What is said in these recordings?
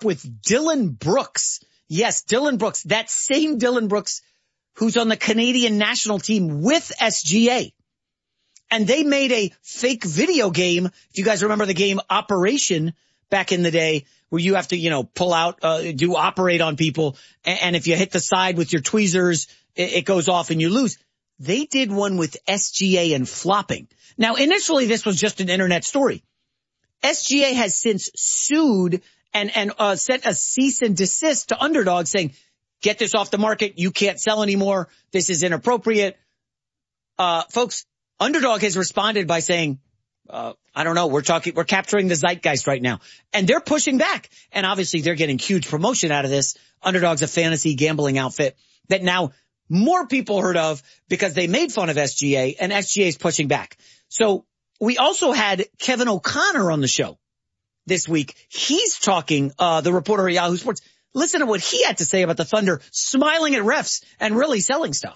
up with Dylan Brooks. Yes, Dylan Brooks, that same Dylan Brooks who's on the Canadian national team with SGA. And they made a fake video game. If you guys remember the game Operation back in the day, where you have to, pull out, do operate on people. And if you hit the side with your tweezers, it goes off and you lose. They did one with SGA and flopping. Now, initially, this was just an internet story. SGA has since sued and sent a cease and desist to Underdog saying, get this off the market. You can't sell anymore. This is inappropriate. Folks, Underdog has responded by saying, I don't know, we're capturing the zeitgeist right now. And they're pushing back. And obviously they're getting huge promotion out of this. Underdog's a fantasy gambling outfit that now more people heard of because they made fun of SGA, and SGA is pushing back. So we also had Kevin O'Connor on the show this week. He's talking, the reporter at Yahoo Sports. Listen to what he had to say about the Thunder smiling at refs and really selling stuff.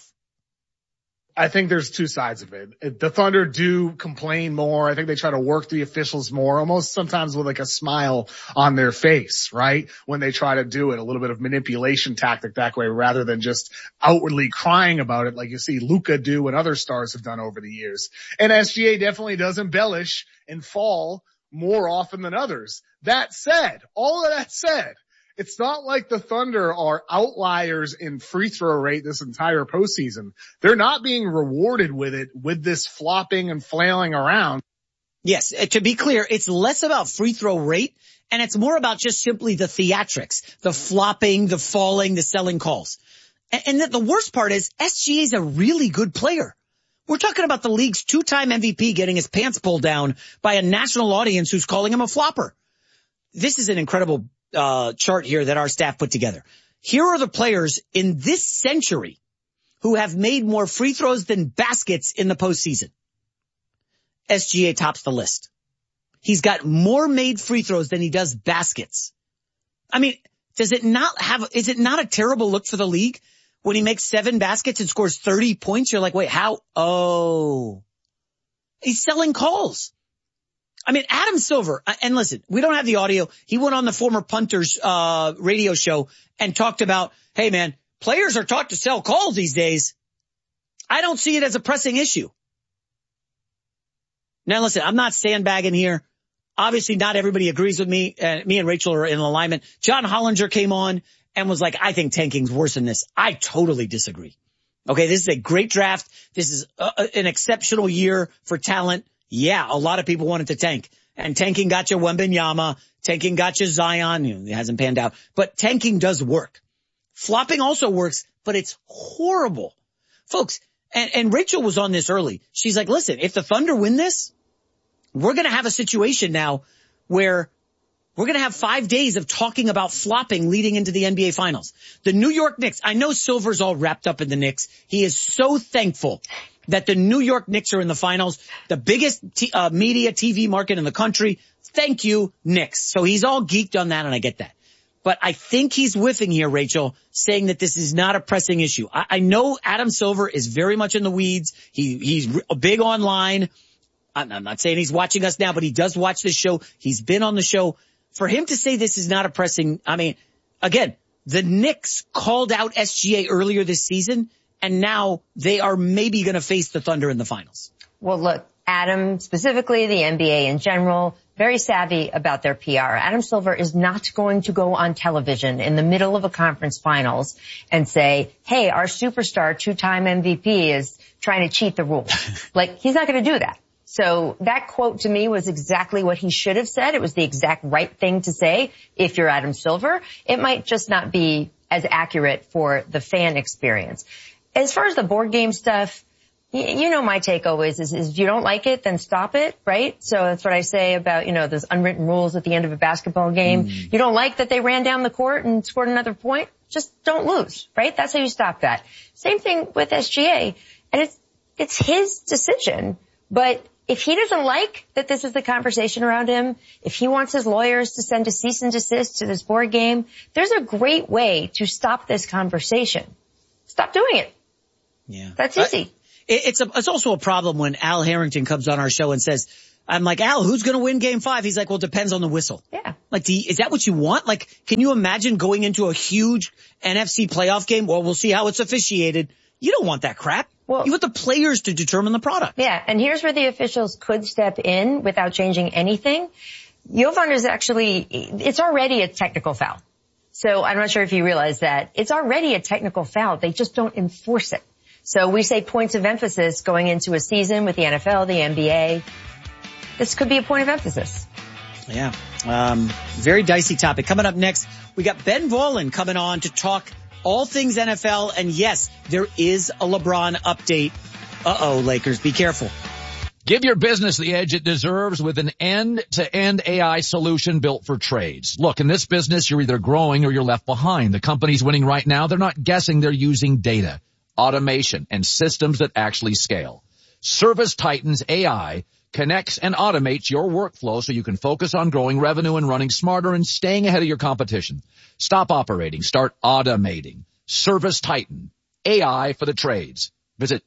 I think there's two sides of it. The Thunder do complain more. I think they try to work the officials more, almost sometimes with like a smile on their face, right? When they try to do it, a little bit of manipulation tactic that way rather than just outwardly crying about it like you see Luka do and other stars have done over the years. And SGA definitely does embellish and fall more often than others. That said, all of that said, it's not like the Thunder are outliers in free throw rate this entire postseason. They're not being rewarded with it, with this flopping and flailing around. Yes, to be clear, it's less about free throw rate, and it's more about just simply the theatrics, the flopping, the falling, the selling calls. And the worst part is SGA is a really good player. We're talking about the league's two-time MVP getting his pants pulled down by a national audience who's calling him a flopper. This is an incredible chart here that our staff put together. Here are the players in this century who have made more free throws than baskets in the postseason. SGA tops the list. He's got more made free throws than he does baskets. I mean, is it not a terrible look for the league when he makes 7 baskets and scores 30 points? You're like, wait, how? Oh, he's selling calls. I mean, Adam Silver, and listen, we don't have the audio. He went on the former punters, radio show and talked about, hey man, players are taught to sell calls these days. I don't see it as a pressing issue. Now listen, I'm not sandbagging here. Obviously not everybody agrees with me. Me and Rachel are in alignment. John Hollinger came on and was like, I think tanking's worse than this. I totally disagree. Okay. This is a great draft. This is an exceptional year for talent. Yeah, a lot of people wanted to tank. And tanking got you Wembanyama. Tanking got you Zion. It hasn't panned out. But tanking does work. Flopping also works, but it's horrible. Folks, and Rachel was on this early. She's like, listen, if the Thunder win this, we're going to have a situation now where we're going to have 5 days of talking about flopping leading into the NBA Finals. The New York Knicks, I know Silver's all wrapped up in the Knicks. He is so thankful that the New York Knicks are in the finals, the biggest media TV market in the country. Thank you, Knicks. So he's all geeked on that, and I get that. But I think he's whiffing here, Rachel, saying that this is not a pressing issue. I know Adam Silver is very much in the weeds. He's big online. I'm not saying he's watching us now, but he does watch this show. He's been on the show. For him to say this is not a pressing, I mean, again, the Knicks called out SGA earlier this season, and now they are maybe going to face the Thunder in the finals. Well, look, Adam, specifically the NBA in general, very savvy about their PR. Adam Silver is not going to go on television in the middle of a conference finals and say, hey, our superstar two-time MVP is trying to cheat the rules. Like, he's not going to do that. So that quote to me was exactly what he should have said. It was the exact right thing to say if you're Adam Silver. It might just not be as accurate for the fan experience. As far as the board game stuff, you know my take always is if you don't like it, then stop it, right? So that's what I say about, those unwritten rules at the end of a basketball game. You don't like that they ran down the court and scored another point? Just don't lose, right? That's how you stop that. Same thing with SGA. And it's his decision. But if he doesn't like that this is the conversation around him, if he wants his lawyers to send a cease and desist to this board game, there's a great way to stop this conversation. Stop doing it. Yeah. That's easy. It's also a problem when Al Harrington comes on our show and says, I'm like, Al, who's going to win game 5? He's like, well, it depends on the whistle. Yeah. Like, is that what you want? Like, can you imagine going into a huge NFC playoff game? Well, we'll see how it's officiated. You don't want that crap. Well, you want the players to determine the product. Yeah, and here's where the officials could step in without changing anything. Jovan is it's already a technical foul. So I'm not sure if you realize that. It's already a technical foul. They just don't enforce it. So we say points of emphasis going into a season with the NFL, the NBA. This could be a point of emphasis. Yeah. Very dicey topic. Coming up next, we got Ben Volin coming on to talk all things NFL. And yes, there is a LeBron update. Lakers, be careful. Give your business the edge it deserves with an end-to-end AI solution built for trades. Look, in this business, you're either growing or you're left behind. The companies winning right now, they're not guessing, they're using data, automation, and systems that actually scale. ServiceTitan's AI connects and automates your workflow so you can focus on growing revenue and running smarter and staying ahead of your competition. Stop operating. Start automating. ServiceTitan. AI for the trades. Visit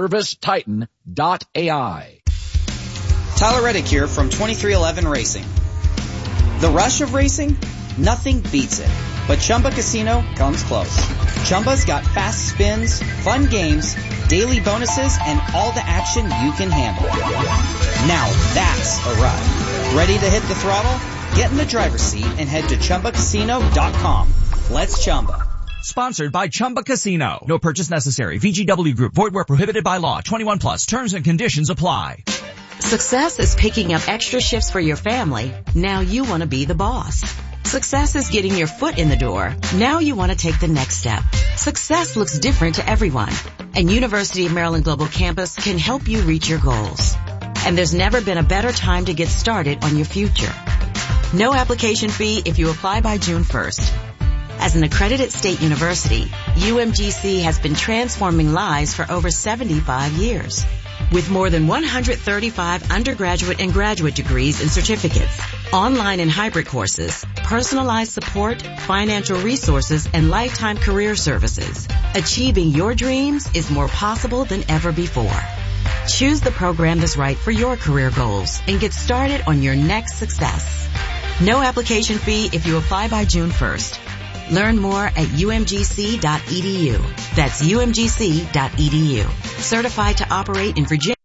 servicetitan.ai. Tyler Reddick here from 2311 Racing. The rush of racing? Nothing beats it. But Chumba Casino comes close. Chumba's got fast spins, fun games, daily bonuses, and all the action you can handle. Now that's a ride. Ready to hit the throttle? Get in the driver's seat and head to ChumbaCasino.com. Let's Chumba. Sponsored by Chumba Casino. No purchase necessary. VGW Group. Void where prohibited by law. 21 plus. Terms and conditions apply. Success is picking up extra shifts for your family. Now you want to be the boss. Success is getting your foot in the door. Now you want to take the next step. Success looks different to everyone, and University of Maryland Global Campus can help you reach your goals. And there's never been a better time to get started on your future. No application fee if you apply by June 1st. As an accredited state university, UMGC has been transforming lives for over 75 years. With more than 135 undergraduate and graduate degrees and certificates, online and hybrid courses, personalized support, financial resources, and lifetime career services, achieving your dreams is more possible than ever before. Choose the program that's right for your career goals and get started on your next success. No application fee if you apply by June 1st. Learn more at umgc.edu. That's umgc.edu. Certified to operate in Virginia.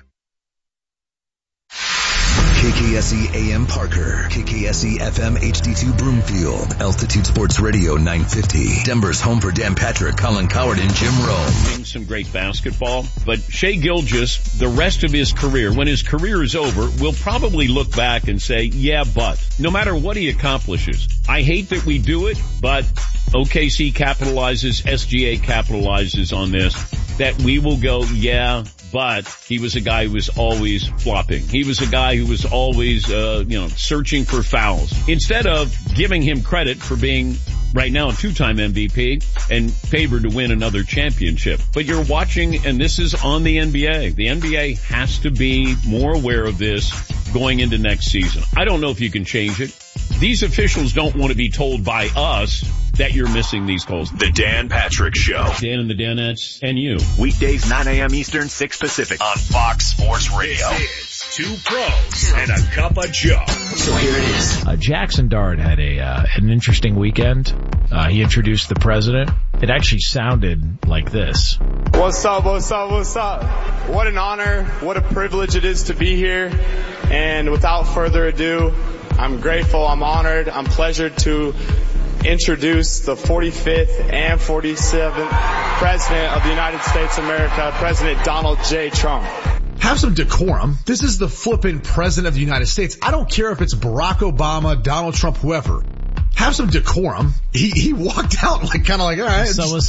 KKSE AM Parker, KKSE FM HD2 Broomfield, Altitude Sports Radio 950, Denver's home for Dan Patrick, Colin Coward, and Jim Rome. Some great basketball, but Shai Gilgeous, the rest of his career, when his career is over, will probably look back and say, yeah, but no matter what he accomplishes, I hate that we do it, but OKC capitalizes, SGA capitalizes on this, that we will go, yeah, but he was a guy who was always flopping. He was a guy who was always, searching for fouls. Instead of giving him credit for being right now a two-time MVP and favored to win another championship. But you're watching, and this is on the NBA. The NBA has to be more aware of this going into next season. I don't know if you can change it. These officials don't want to be told by us that you're missing these calls. The Dan Patrick Show. Dan and the Danettes and you. Weekdays 9 a.m. Eastern, 6 Pacific on Fox Sports Radio. This is Two Pros and a Cup of Joe. So here it is. Jackson Dart had an interesting weekend. He introduced the president. It actually sounded like this. What's up, what's up, what's up? What an honor, what a privilege it is to be here. And without further ado, I'm grateful, I'm honored, I'm pleasured to introduce the 45th and 47th President of the United States of America, President Donald J. Trump. Have some decorum. This is the flippin' President of the United States. I don't care if it's Barack Obama, Donald Trump, whoever. Have some decorum. He walked out like kind of like, all right.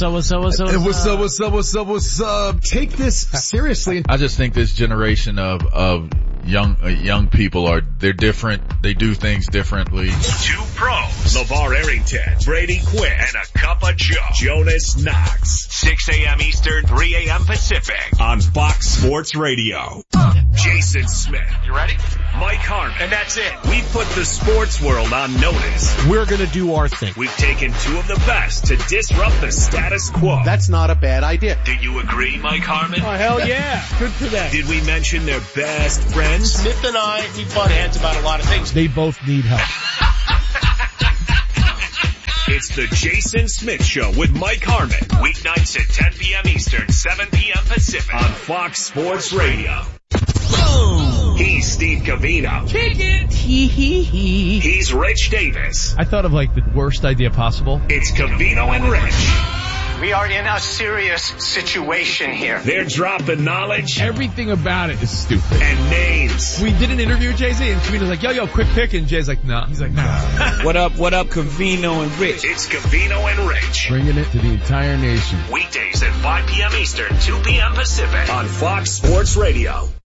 What's up? Take this seriously. I just think this generation of young people they're different. They do things differently. Two Pros, LeVar Arrington, Brady Quinn, and a Cup of Joe. Jonas Knox. 6 a.m. Eastern, 3 a.m. Pacific on Fox Sports Radio. Jason Smith. You ready? Mike Harmon. And that's it. We put the sports world on notice. We're going to do our thing. We've taken two of the best to disrupt the status quo. That's not a bad idea. Do you agree, Mike Harmon? Oh, hell yeah. Good for them. Did we mention their best friend? friends. Smith and I, we butt heads about a lot of things. They both need help. It's the Jason Smith Show with Mike Harmon. Weeknights at 10 p.m. Eastern, 7 p.m. Pacific on Fox Sports Radio. He's Steve Covino. Kick it. He's Rich Davis. I thought of like the worst idea possible. It's Covino and Rich. We are in a serious situation here. They're dropping knowledge. Everything about it is stupid. And names. We did an interview with Jay-Z and Covino's like, yo, quick pick. And Jay's like, no. He's like, no. What up, Covino and Rich? It's Covino and Rich. Bringing it to the entire nation. Weekdays at 5 p.m. Eastern, 2 p.m. Pacific on Fox Sports Radio.